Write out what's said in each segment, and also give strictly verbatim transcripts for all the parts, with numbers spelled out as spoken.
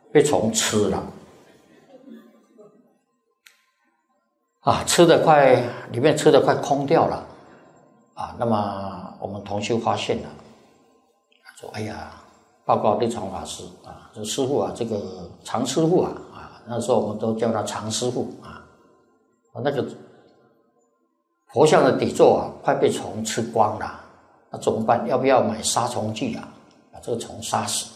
被虫吃了，啊，吃的快，里面吃的快空掉了，啊，那么我们同修发现了，说，哎呀，报告立场法师啊，这师父啊，这个常师父啊，啊，那时候我们都叫他常师父啊，那个佛像的底座啊，快被虫吃光了，那怎么办？要不要买杀虫剂啊，把这个虫杀死？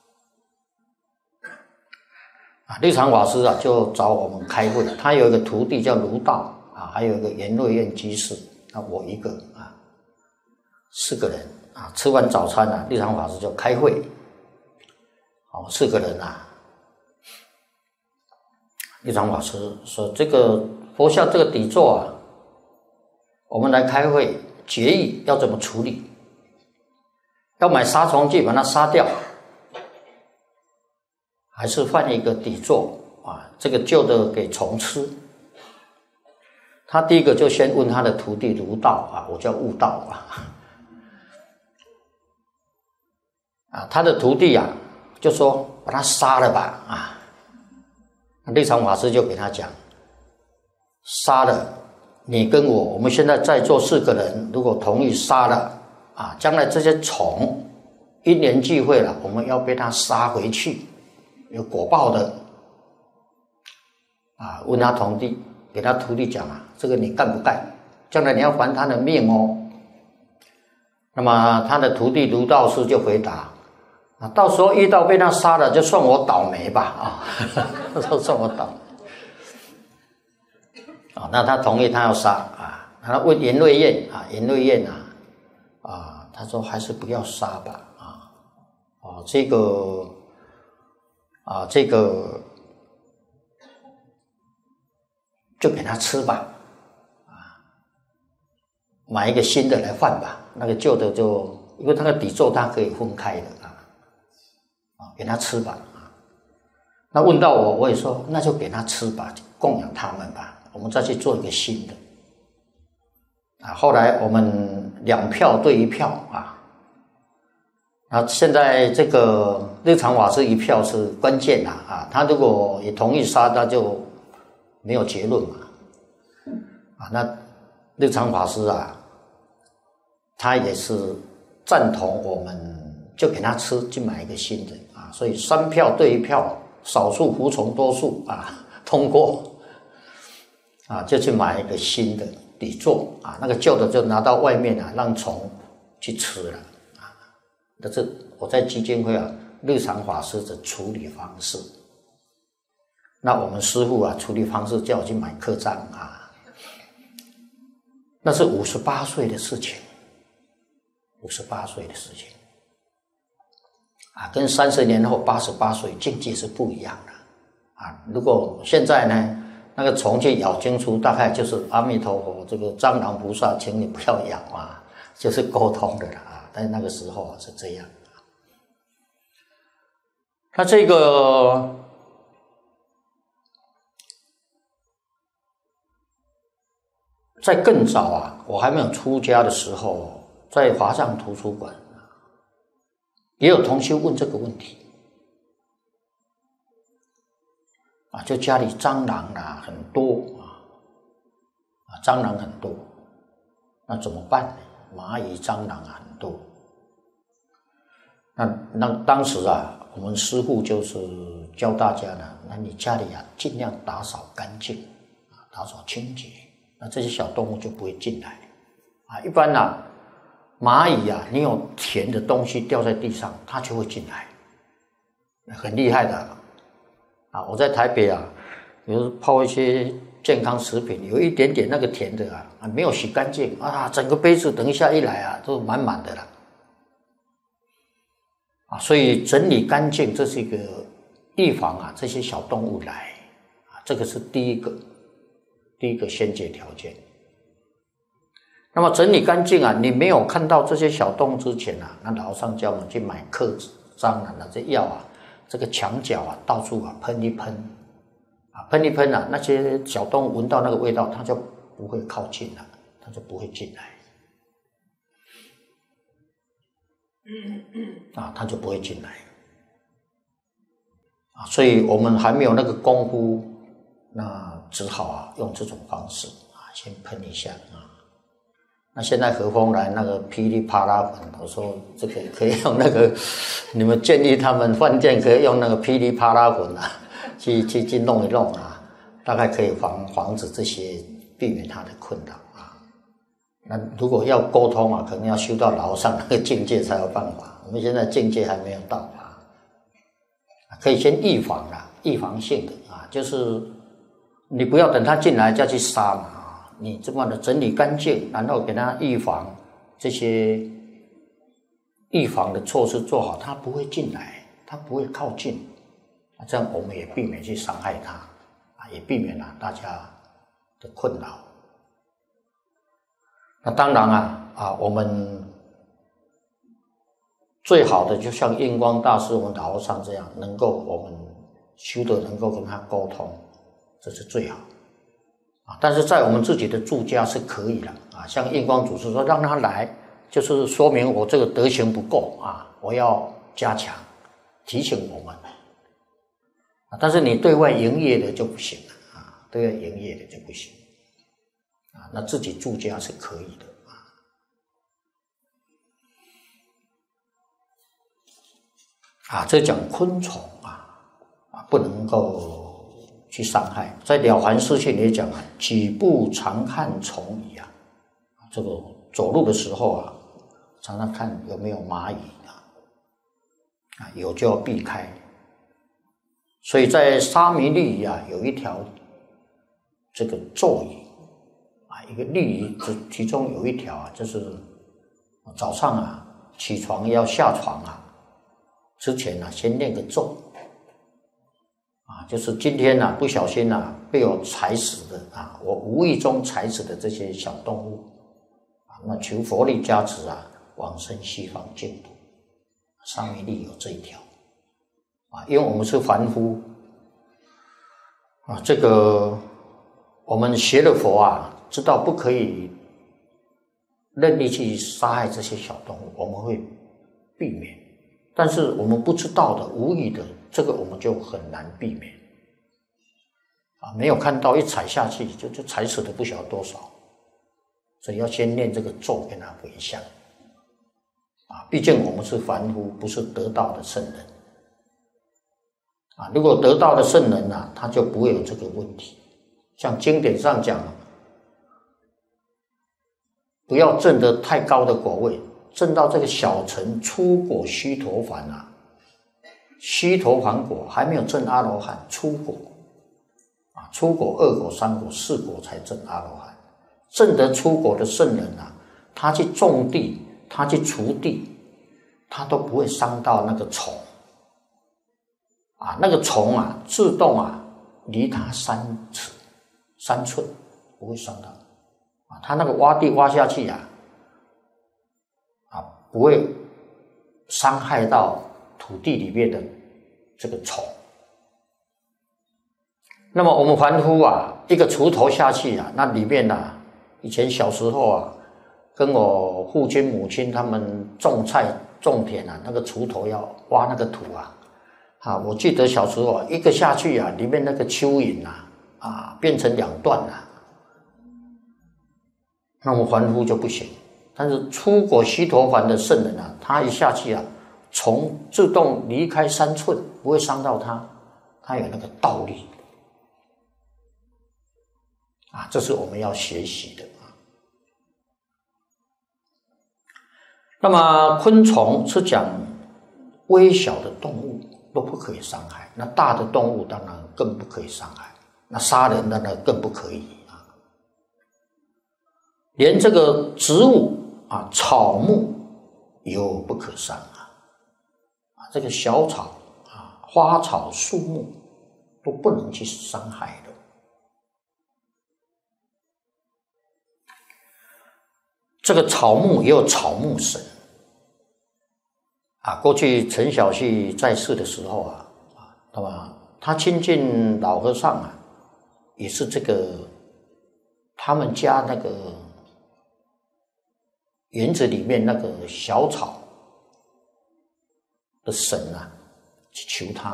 啊，立场法师啊，就找我们开会。他有一个徒弟叫卢道啊，还有一个颜瑞院居士，啊，我一个啊，四个人啊。吃完早餐啊，立场法师就开会。哦，四个人啊，立场法师说：“这个佛像这个底座啊，我们来开会决议要怎么处理？要买杀虫剂把它杀掉。”还是换一个底座啊，这个旧的给虫吃。他第一个就先问他的徒弟卢道啊，我叫悟道啊，啊，他的徒弟啊就说把他杀了吧啊。立场法师就给他讲，杀了你跟我，我们现在在座四个人，如果同意杀了啊，将来这些虫因缘聚会了，我们要被他杀回去。有果报的啊，问他徒弟，给他徒弟讲啊，这个你干不干？将来你要还他的命哦。那么他的徒弟卢道师就回答啊，到时候遇到被他杀了，就算我倒霉吧啊，说算我倒霉啊。那他同意他要杀啊，他问颜瑞院啊，颜瑞院啊啊，他说还是不要杀吧啊，哦这个。啊，这个就给他吃吧，啊，买一个新的来换吧，那个旧的就因为它的底座它可以分开的啊，啊，给他吃吧啊。那问到我，我也说那就给他吃吧，供养他们吧，我们再去做一个新的。啊，后来我们两票对一票啊。啊，现在这个立场法师一票是关键啦啊，他如果也同意杀，那就没有结论嘛。啊，那立场法师啊，他也是赞同我们就给他吃，去买一个新的啊，所以三票对一票，少数服从多数啊，通过啊，就去买一个新的底座啊，那个旧的就拿到外面啊，让虫去吃了。这是我在基金会啊，立场法师的处理方式。那我们师父啊，处理方式叫我去买刻章啊，那是五十八岁的事情，五十八岁的事情啊，跟三十年后八十八岁境界是不一样的啊。如果现在呢，那个虫去咬金猪，大概就是阿弥陀佛，这个蟑螂菩萨，请你不要咬啊，就是沟通的了啊。但是那个时候啊是这样。那这个在更早啊，我还没有出家的时候，在华藏图书馆也有同修问这个问题啊，就家里蟑螂啊很多啊，啊蟑螂很多，那怎么办呢？蚂蚁、蟑螂啊很多。那那当时啊，我们师父就是教大家呢，那你家里啊尽量打扫干净啊，打扫清洁，那这些小动物就不会进来啊。一般啊，蚂蚁啊，你有甜的东西掉在地上，它就会进来，很厉害的啊。我在台北啊，比如泡一些健康食品，有一点点那个甜的啊，没有洗干净啊，整个杯子等一下一来啊，都满满的了。啊，所以整理干净，这是一个预防啊这些小动物来啊，这个是第一个第一个先决条件。那么整理干净啊，你没有看到这些小动物之前啊，那老上叫我们去买克蟑螂的这药啊，这个墙角啊到处啊喷一喷啊，喷一喷啊，那些小动物闻到那个味道，它就不会靠近了，它就不会进来。啊，他就不会进来啊，所以我们还没有那个功夫，那只好啊用这种方式啊先喷一下啊。那现在和风来那个噼里啪啦粉，我说这个可以用那个，你们建议他们饭店可以用那个噼里啪啦粉啊，去去去弄一弄啊，大概可以防防止这些，避免他的困扰啊。那如果要沟通啊，可能要修到牢上那个境界才有办法。我们现在境界还没有到啊，可以先预防啦，预防性的啊，就是你不要等他进来再去杀嘛。你这么的整理干净，然后给他预防这些预防的措施做好，他不会进来，他不会靠近，这样我们也避免去伤害他，啊，也避免了大家的困扰。那当然啊，啊，我们最好的就像印光大师、我们老和尚这样，能够我们修的能够跟他沟通，这是最好。啊，但是在我们自己的住家是可以的啊，像印光祖师说让他来，就是说明我这个德行不够啊，我要加强，提醒我们。啊，但是你对外营业的就不行了啊，对外营业的就不行啊，那自己住家是可以的啊。啊，这讲昆虫啊，啊不能够去伤害，在《了凡四训》也讲啊，举步常看虫蚁啊，这个走路的时候啊，常常看有没有蚂蚁啊，啊有就要避开。所以在沙弥律仪啊，有一条这个咒语啊，一个律仪，其中有一条啊，就是早上啊起床要下床啊，之前啊先念个咒。啊，就是今天啊，不小心啊，被我踩死的啊，我无意中踩死的这些小动物啊，那求佛力加持啊，往生西方净土。沙弥律有这一条啊，因为我们是凡夫啊，这个我们学了佛啊，知道不可以任意去杀害这些小动物，我们会避免。但是我们不知道的、无意的，这个我们就很难避免啊！没有看到，一踩下去就就踩死的不晓得多少，所以要先念这个咒跟他回向啊！毕竟我们是凡夫，不是得道的圣人啊！如果得道的圣人啊，他就不会有这个问题。像经典上讲，不要证得太高的果位。证到这个小乘初果须陀洹啊，须陀洹果还没有证阿罗汉，初果啊，初果、二果、三果、四果才证阿罗汉。证得初果的圣人啊，他去种地，他去除地，他都不会伤到那个虫啊，那个虫啊，自动啊离他三尺、三寸，不会伤到啊。他那个挖地挖下去啊。不会伤害到土地里面的这个虫。那么我们凡夫啊，一个锄头下去啊，那里面啊，以前小时候啊，跟我父亲母亲他们种菜种田啊，那个锄头要挖那个土啊，啊，我记得小时候啊，一个下去啊，里面那个蚯蚓啊，啊，变成两段了。那我们凡夫就不行。但是初果须陀洹的圣人啊，他一下去啊，虫自动离开三寸，不会伤到他，他有那个道力啊，这是我们要学习的啊。那么昆虫是讲微小的动物都不可以伤害，那大的动物当然更不可以伤害，那杀人的呢更不可以啊，连这个植物。啊，草木有不可伤啊！啊，这个小草啊、花草树木都不能去伤害的。这个草木也有草木神啊。过去陈小旭在世的时候啊，啊，那么他亲近老和尚啊，也是这个他们家那个。园子里面那个小草的神啊，去求他。